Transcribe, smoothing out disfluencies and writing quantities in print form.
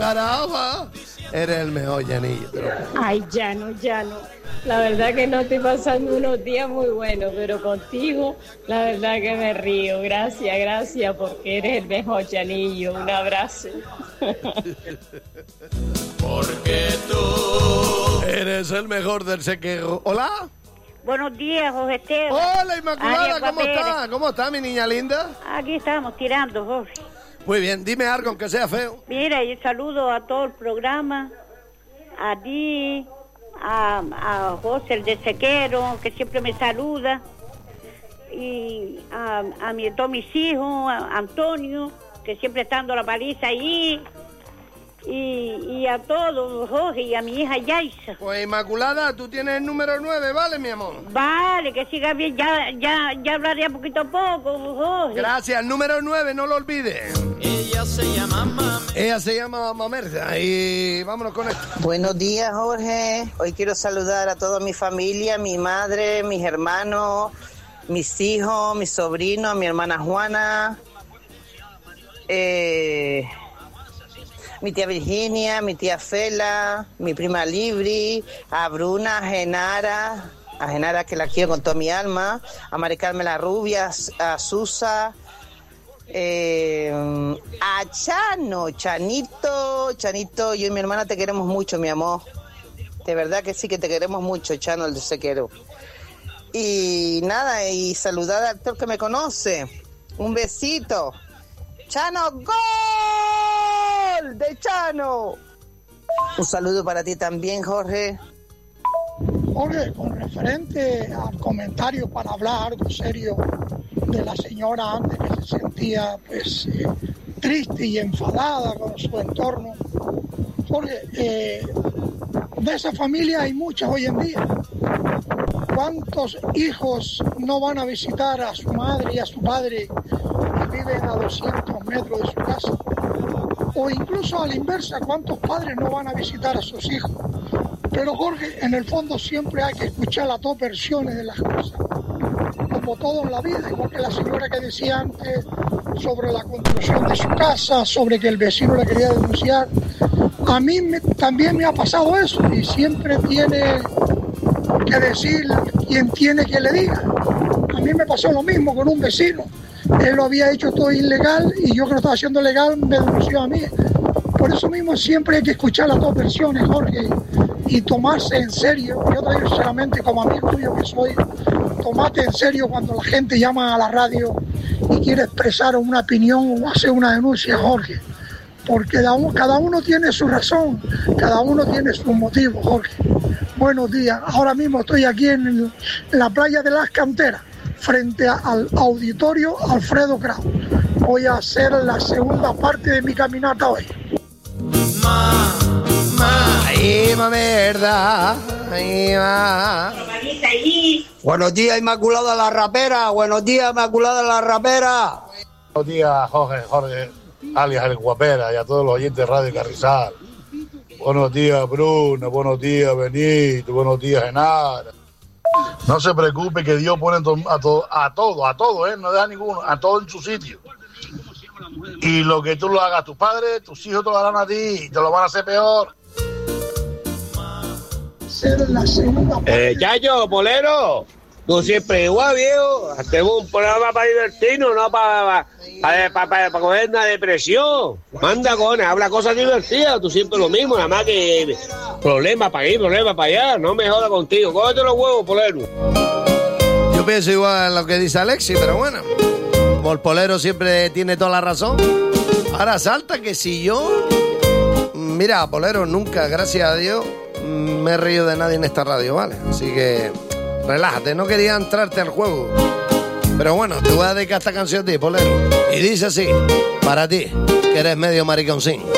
carajo. Eres el mejor, Llanillo. Ay, Llano. La verdad que no estoy pasando unos días muy buenos, pero contigo, la verdad que me río. Gracias, porque eres el mejor, Llanillo. Un abrazo. Porque tú eres el mejor del sequero. Hola. Buenos días, Jorge Esteban. Hola, Inmaculada, ¿cómo está? ¿Cómo está, mi niña linda? Aquí estamos tirando, Jorge. Muy bien, dime algo aunque sea feo. Mira, yo saludo a todo el programa, a ti, a José, el de Sequero, que siempre me saluda, y a todos mis hijos, a Antonio, que siempre está dando la paliza ahí, y a todos, Jorge, y a mi hija Yaisa. Pues Inmaculada, tú tienes el número 9, ¿vale, mi amor? Vale, que siga bien, ya hablaré poquito a poco, Jorge. Gracias, el número 9, no lo olvides. Ella se llama Mamerta y vámonos con esto. Buenos días, Jorge. Hoy quiero saludar a toda mi familia, mi madre, mis hermanos, mis hijos, mis sobrinos, mi hermana Juana, mi tía Virginia, mi tía Fela, mi prima Libri, a Bruna, a Genara que la quiero con toda mi alma, a Mari Carmen la Rubia, a Susa, a Chanito, yo y mi hermana te queremos mucho, mi amor. De verdad que sí que te queremos mucho, Chano, el de Sequero. Y nada, y saludar al actor que me conoce. Un besito. Chano, ¡gol! De Chano. Un saludo para ti también, Jorge. Jorge, con referente al comentario para hablar algo serio de la señora antes que se sentía triste y enfadada con su entorno. Jorge, de esa familia hay muchas hoy en día. ¿Cuántos hijos no van a visitar a su madre y a su padre que viven a 200 metros de su casa? O incluso a la inversa, ¿cuántos padres no van a visitar a sus hijos? Pero Jorge, en el fondo siempre hay que escuchar las dos versiones de las cosas, como todo en la vida, igual que la señora que decía antes sobre la construcción de su casa, sobre que el vecino le quería denunciar. A mí también me ha pasado eso y siempre tiene que decir quien tiene que le diga. A mí me pasó lo mismo con un vecino. Él lo había hecho todo ilegal y yo que lo estaba haciendo legal me denunció a mí. Por eso mismo siempre hay que escuchar las dos versiones, Jorge, y tomarse en serio. Yo te digo sinceramente, como amigo tuyo que soy, tomate en serio cuando la gente llama a la radio y quiere expresar una opinión o hacer una denuncia, Jorge. Porque cada uno tiene su razón, cada uno tiene su motivo, Jorge. Buenos días. Ahora mismo estoy aquí en la playa de Las Canteras, frente al auditorio Alfredo Kraus. Voy a hacer la segunda parte de mi caminata hoy. Verdad. Buenos días, Inmaculada la Rapera. Buenos días, Inmaculada la Rapera. Buenos días, Jorge, alias el Guapera, y a todos los oyentes de Radio Carrizal. Buenos días, Bruno. Buenos días, Benito. Buenos días, Genara. No se preocupe que Dios pone a todo, no deja ninguno, a todo en su sitio. Y lo que tú lo hagas a tus padres, tus hijos te lo harán a ti y te lo van a hacer peor. Chacho, Polero, tú siempre igual, viejo. Hacemos un programa para divertirnos, no para coger una depresión. Manda cojones, habla cosas divertidas, tú siempre lo mismo, nada más que problema para ir, problema para allá. No me joda contigo, cógete los huevos, Polero. Yo pienso igual en lo que dice Alexi, pero bueno, como el Polero siempre tiene toda la razón. Ahora salta que si yo... Mira, Polero, nunca, gracias a Dios, me he reído de nadie en esta radio, ¿vale? Así que relájate, no quería entrarte al juego. Pero bueno, te voy a dedicar esta canción a ti, Polero. Y dice así, para ti, que eres medio mariconcín.